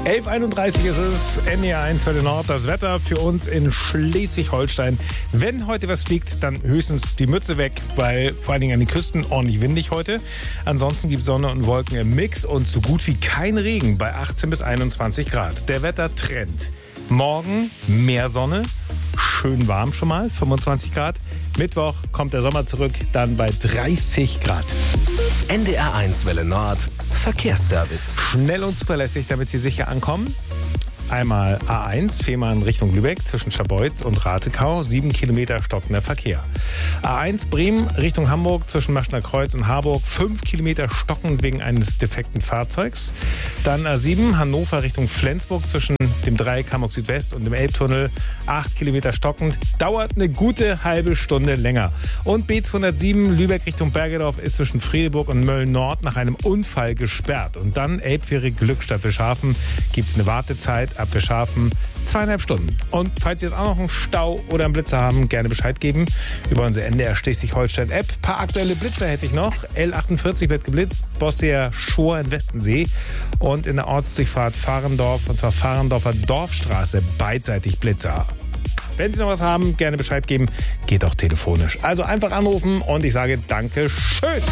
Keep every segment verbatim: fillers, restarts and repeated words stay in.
elf Uhr einunddreißig ist es, N D R eins Welle Nord. Das Wetter für uns in Schleswig-Holstein. Wenn heute was fliegt, dann höchstens die Mütze weg, weil vor allen Dingen an den Küsten ordentlich windig heute. Ansonsten gibt es Sonne und Wolken im Mix und so gut wie kein Regen bei achtzehn bis einundzwanzig Grad. Der Wettertrend. Morgen mehr Sonne, schön warm schon mal, fünfundzwanzig Grad. Mittwoch kommt der Sommer zurück, dann bei dreißig Grad. N D R eins Welle Nord, Verkehrsservice. Schnell und zuverlässig, damit Sie sicher ankommen. Einmal A eins, Fehmarn Richtung Lübeck zwischen Scharbeutz und Ratekau, sieben Kilometer stockender Verkehr. A eins Bremen Richtung Hamburg zwischen Maschner Kreuz und Harburg, fünf Kilometer stockend wegen eines defekten Fahrzeugs. Dann A sieben Hannover Richtung Flensburg zwischen dem Dreieck Hamburg Südwest und dem Elbtunnel, acht Kilometer stockend, dauert eine gute halbe Stunde länger. Und B zweihundertsieben Lübeck Richtung Bergedorf ist zwischen Fredeburg und Mölln-Nord nach einem Unfall gesperrt. Und dann Elbfähre Glückstadt Bischhafen, gibt es eine Wartezeit ab Bischhafen zweieinhalb Stunden. Und falls Sie jetzt auch noch einen Stau oder einen Blitzer haben, gerne Bescheid geben über unsere N D R Schleswig-Holstein-App. Ein paar aktuelle Blitzer hätte ich noch. L achtundvierzig wird geblitzt, Bosseer Schor in Westensee und in der Ortsdurchfahrt Fahrendorf, und zwar Fahrendorfer Dorfstraße, beidseitig Blitzer. Wenn Sie noch was haben, gerne Bescheid geben. Geht auch telefonisch. Also einfach anrufen und ich sage Dankeschön.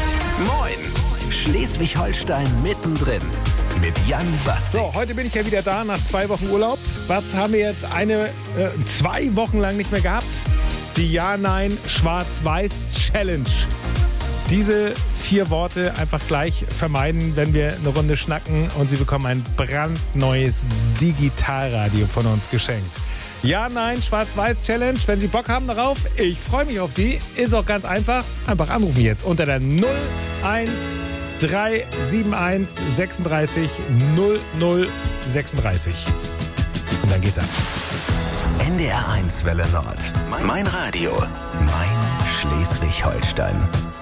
Moin, Schleswig-Holstein mittendrin mit Jan Bastik. So, heute bin ich ja wieder da nach zwei Wochen Urlaub. Was haben wir jetzt eine, äh, zwei Wochen lang nicht mehr gehabt? Die Ja-Nein-Schwarz-Weiß-Challenge. Diese vier Worte einfach gleich vermeiden, wenn wir eine Runde schnacken, und Sie bekommen ein brandneues Digitalradio von uns geschenkt. Ja-Nein-Schwarz-Weiß-Challenge. Wenn Sie Bock haben darauf, ich freue mich auf Sie. Ist auch ganz einfach. Einfach anrufen jetzt unter der null eins drei sieben eins sechsunddreißig null null sechsunddreißig. Und dann geht's ab. N D R eins Welle Nord. Mein Radio. Mein Schleswig-Holstein.